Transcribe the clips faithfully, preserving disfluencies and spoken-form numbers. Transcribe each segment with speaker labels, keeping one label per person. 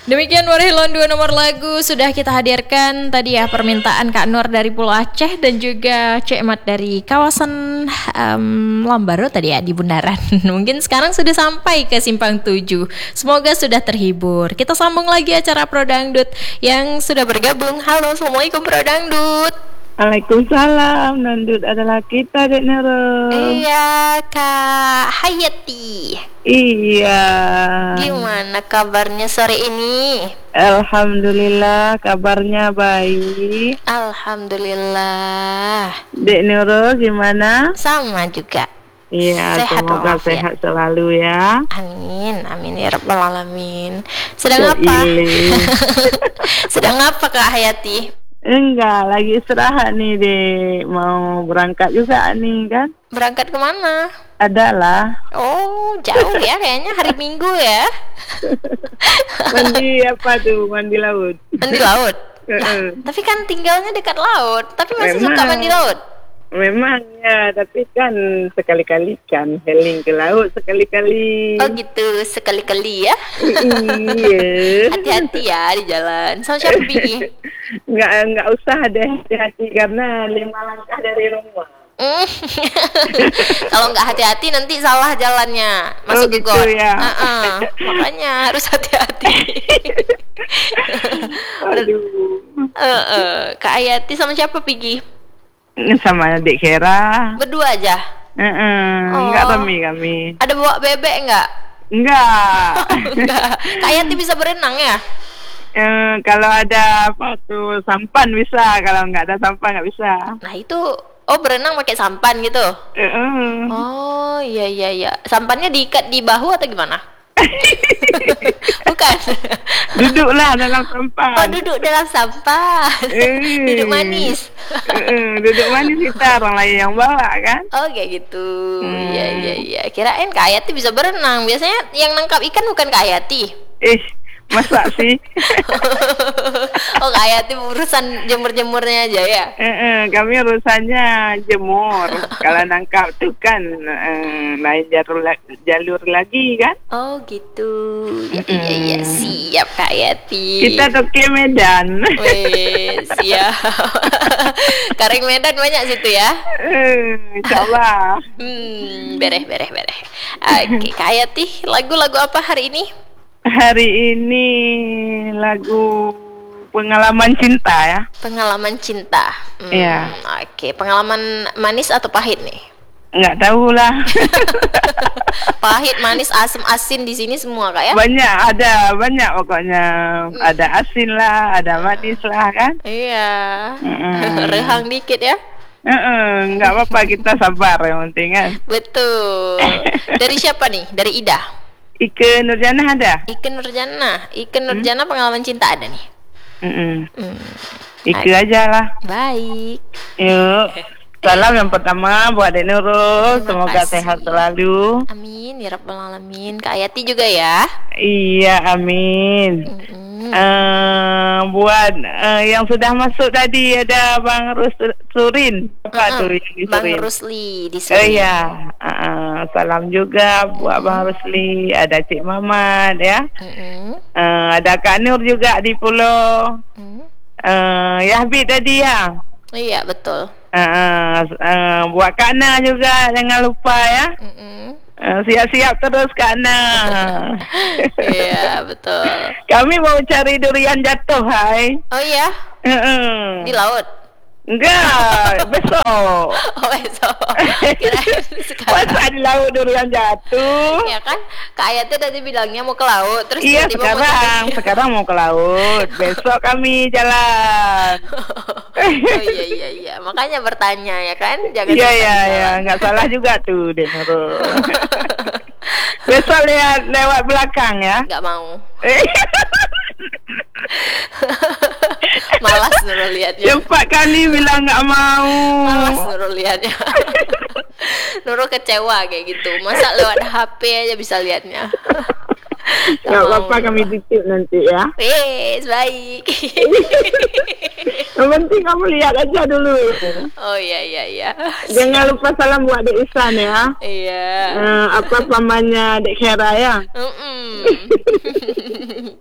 Speaker 1: Demikian Warhilon dua nomor lagu sudah kita hadirkan tadi ya, permintaan Kak Nur dari Pulau Aceh dan juga Cek Mat dari kawasan um, Lambaro tadi ya di Bundaran. Mungkin sekarang sudah sampai ke Simpang tujuh. Semoga sudah terhibur. Kita sambung lagi acara Pro Dangdut yang sudah bergabung. Halo, Assalamualaikum Pro Dangdut.
Speaker 2: Waalaikumsalam, Dangdut adalah kita, Dek Nero.
Speaker 1: Iya, Kak Hayati.
Speaker 2: Iya.
Speaker 1: Gimana kabarnya sore ini?
Speaker 2: Alhamdulillah, kabarnya baik.
Speaker 1: Alhamdulillah.
Speaker 2: Dek Nero gimana?
Speaker 1: Sama juga.
Speaker 2: Iya,
Speaker 1: Sehat
Speaker 2: semoga
Speaker 1: walafiat.
Speaker 2: sehat selalu ya.
Speaker 1: Amin, amin ya rabbal alamin. Sedang
Speaker 2: Ya,
Speaker 1: apa?
Speaker 2: ile.
Speaker 1: Sedang apa Kak Hayati?
Speaker 2: Enggak, lagi istirahat nih, Dek. Mau berangkat juga nih kan?
Speaker 1: Berangkat kemana?
Speaker 2: Adalah
Speaker 1: Oh, jauh ya kayaknya, hari Minggu ya.
Speaker 2: mandi apa tuh? Mandi laut.
Speaker 1: Mandi laut. Lah,
Speaker 2: Heeh.
Speaker 1: tapi kan tinggalnya dekat laut, tapi masih
Speaker 2: Memang.
Speaker 1: suka mandi laut.
Speaker 2: Memang ya, tapi kan sekali-kali kan heling ke laut sekali-kali.
Speaker 1: Oh gitu, sekali-kali ya.
Speaker 2: Iya.
Speaker 1: Hati-hati ya di jalan. Sama siapa Bi?
Speaker 2: Nggak nggak usah deh hati-hati karena lima langkah dari rumah.
Speaker 1: Mm. Kalau nggak hati-hati nanti salah jalannya, masuk
Speaker 2: Oh,
Speaker 1: ke
Speaker 2: gitu
Speaker 1: got.
Speaker 2: ya.
Speaker 1: Uh-uh. Makanya harus hati-hati.
Speaker 2: Aduh.
Speaker 1: Uh-uh. Kak Ayati sama siapa Pigi?
Speaker 2: Sama adik Kera.
Speaker 1: Berdua aja.
Speaker 2: Heeh,
Speaker 1: Oh.
Speaker 2: Nggak rame kami.
Speaker 1: Ada bawa bebek nggak?
Speaker 2: Enggak.
Speaker 1: Enggak. Kak Ayati bisa berenang ya?
Speaker 2: Eh, kalau ada apa tuh sampan bisa, kalau nggak ada sampan nggak bisa.
Speaker 1: Nah itu, oh berenang pakai sampan gitu?
Speaker 2: Heeh.
Speaker 1: Oh iya iya iya. Sampannya diikat di bahu atau gimana? Bukan.
Speaker 2: Duduklah dalam sampan.
Speaker 1: Oh duduk dalam sampah.
Speaker 2: Eh.
Speaker 1: Duduk manis.
Speaker 2: Heeh, duduk manis kita, orang lain yang bawa kan.
Speaker 1: Oh kayak gitu.
Speaker 2: Hmm.
Speaker 1: Iya iya iya. Kirain Kak Ayati bisa berenang. Biasanya yang nangkap ikan bukan Kak Ayati.
Speaker 2: Ih, masa sih?
Speaker 1: Oh Kak Ayati urusan jemur-jemurnya aja ya.
Speaker 2: Heeh, kami urusannya jemur. Kalau nangkap tuh kan eh, lain jalur la- jalur lagi kan.
Speaker 1: Oh gitu. Ya, iya iya siap Kak Ayati.
Speaker 2: Kita tuh ke Medan.
Speaker 1: Wih, siap. Kareng Medan banyak situ ya.
Speaker 2: Eh, Insyaallah.
Speaker 1: Hmm, bereh bereh bereh. Oke, Kak Ayati, lagu-lagu apa hari ini?
Speaker 2: Hari ini lagu pengalaman cinta ya.
Speaker 1: Pengalaman cinta. Hmm,
Speaker 2: Iya.
Speaker 1: Oke, pengalaman manis atau pahit nih?
Speaker 2: Nggak tahu lah.
Speaker 1: Pahit, manis, asam, asin di sini semua Kak ya?
Speaker 2: Banyak, ada banyak pokoknya. Ada asin lah, ada manis lah kan.
Speaker 1: Iya.
Speaker 2: Mm-mm.
Speaker 1: Rehang dikit ya.
Speaker 2: Heeh, nggak apa-apa, kita sabar yang penting kan.
Speaker 1: Betul. Dari siapa nih? Dari Ida.
Speaker 2: Ike Nurjana ada?
Speaker 1: Ike Nurjana. Ike Nurjana pengalaman cinta ada nih.
Speaker 2: Mm-mm.
Speaker 1: Hmm.
Speaker 2: Ike aja lah.
Speaker 1: Baik.
Speaker 2: Yuk. Salam yang pertama buat Dek Nurul.
Speaker 1: Terima
Speaker 2: Semoga
Speaker 1: kasih.
Speaker 2: sehat selalu.
Speaker 1: Amin ya rabbal alamin. Kak Ayati juga ya.
Speaker 2: Iya, amin.
Speaker 1: Mm-mm.
Speaker 2: Eh, buat eh, yang sudah masuk tadi ada Bang Rus- Surin. Apa tuh yang di
Speaker 1: Bang
Speaker 2: Surin?
Speaker 1: Rusli di
Speaker 2: Oh
Speaker 1: sini.
Speaker 2: iya, uh, salam juga buat Bang Rusli, ada Cik Mamat ya,
Speaker 1: Mm-mm.
Speaker 2: uh, ada Kak Nur juga di Pulau,
Speaker 1: Mm.
Speaker 2: uh, Yahbid tadi ya,
Speaker 1: Iya betul.
Speaker 2: uh, uh, buat Kak Na juga jangan lupa ya,
Speaker 1: Mm-mm.
Speaker 2: uh, siap-siap terus Kak Na.
Speaker 1: Iya betul.
Speaker 2: Kami mau cari durian jatuh, hai.
Speaker 1: Oh iya,
Speaker 2: Uh-uh.
Speaker 1: di laut.
Speaker 2: Enggak, besok.
Speaker 1: Oh besok. Kirain sekarang.
Speaker 2: Masa di laut durian jatuh?
Speaker 1: Ya kan, Kak Ayati tadi bilangnya mau ke laut, terus
Speaker 2: Iya,
Speaker 1: tiba-tiba mau
Speaker 2: sekarang
Speaker 1: cari-
Speaker 2: sekarang mau ke laut. Besok kami jalan.
Speaker 1: Oh iya iya iya, makanya bertanya ya kan, jangan
Speaker 2: Iya
Speaker 1: sampai
Speaker 2: iya
Speaker 1: di
Speaker 2: iya,
Speaker 1: jalan.
Speaker 2: nggak salah juga tuh Dek Nurul. Besok lihat lewat belakang ya.
Speaker 1: Nggak mau. Malas Nurul liatnya.
Speaker 2: Cepat kali bilang nggak mau.
Speaker 1: Malas Nurul liatnya. Nurul kecewa kayak gitu. Masa lewat H P aja bisa liatnya.
Speaker 2: Nggak apa-apa, kami titip nanti ya.
Speaker 1: Wes, baik.
Speaker 2: Yang penting kamu lihat aja dulu.
Speaker 1: Oh iya iya iya.
Speaker 2: Jangan lupa salam buat Dek Isan ya.
Speaker 1: Iya.
Speaker 2: Eh, apa pamannya Dek Hera ya.
Speaker 1: Mm-mm.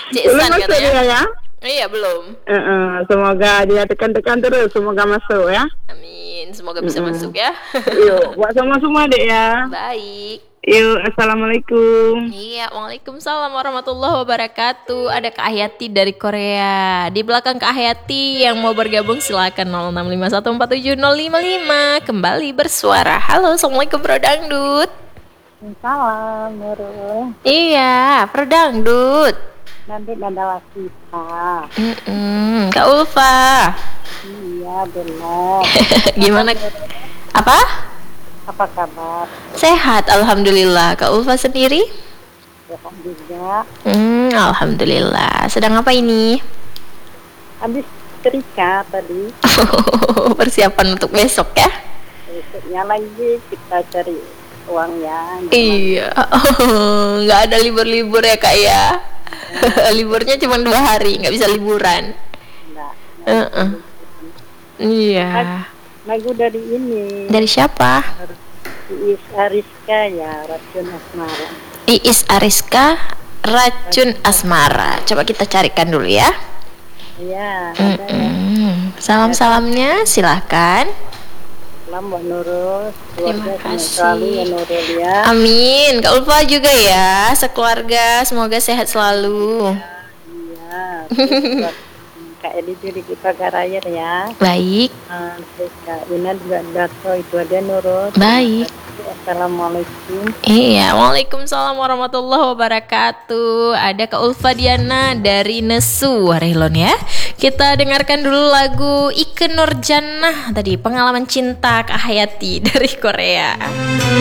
Speaker 1: Cik
Speaker 2: Belum
Speaker 1: San
Speaker 2: masuk
Speaker 1: katanya.
Speaker 2: dia ya.
Speaker 1: Iya belum.
Speaker 2: Uh, uh, semoga dia tekan-tekan terus, semoga masuk ya.
Speaker 1: Amin, semoga bisa
Speaker 2: Mm-mm.
Speaker 1: masuk ya.
Speaker 2: Yuk, buat semua-semua dek ya.
Speaker 1: Baik.
Speaker 2: Yuk, assalamualaikum.
Speaker 1: Iya, waalaikumsalam warahmatullahi wabarakatuh. Ada Kak Hayati dari Korea. Di belakang Kak Hayati yang mau bergabung silakan nol enam lima satu empat tujuh nol lima lima kembali bersuara. Halo, assalamualaikum Bro Dangdut.
Speaker 3: Salam, Nurul.
Speaker 1: Iya, Bro Dangdut.
Speaker 3: Nanti adalah kita.
Speaker 1: Mm-mm. Kak Ulfa.
Speaker 3: Iya, benar.
Speaker 1: Gimana? Apa?
Speaker 3: Apa kabar?
Speaker 1: Sehat, alhamdulillah. Kak Ulfa sendiri?
Speaker 3: Sehat juga.
Speaker 1: Hmm, alhamdulillah. Sedang apa ini?
Speaker 3: Habis setrika tadi.
Speaker 1: Persiapan untuk besok ya?
Speaker 3: Besoknya lagi kita cari uangnya.
Speaker 1: Iya. Nggak ada libur-libur ya Kak ya? Liburnya cuma dua hari, nggak bisa liburan.
Speaker 3: Enggak.
Speaker 1: Uh-uh. Iya.
Speaker 3: Lagu dari ini.
Speaker 1: Dari siapa?
Speaker 3: Iis Ariska ya, Racun Asmara.
Speaker 1: Iis Ariska, Racun Asmara. Coba kita carikan dulu ya.
Speaker 3: Iya, ada ya.
Speaker 1: Mm-mm. Salam-salamnya silahkan.
Speaker 3: Salam buat Nurul.
Speaker 1: Terima
Speaker 3: Keluarga
Speaker 1: kasih.
Speaker 3: selalu ya Nurul ya.
Speaker 1: Amin. Kak Ulfa juga ya, sekeluarga semoga sehat selalu.
Speaker 3: Iya. Terus buat Kak Edi juga kita Garayar ya.
Speaker 1: Baik.
Speaker 3: Uh, terus Kak Ina juga Dato itu aja Nurul.
Speaker 1: Baik.
Speaker 3: Assalamualaikum.
Speaker 1: Iya, waalaikumsalam warahmatullahi wabarakatuh. Ada Kak Ulfa Diana dari Nesu Warehlon ya. Kita dengarkan dulu lagu Ikke Nurjannah tadi, pengalaman cinta Kak Hayati dari Korea.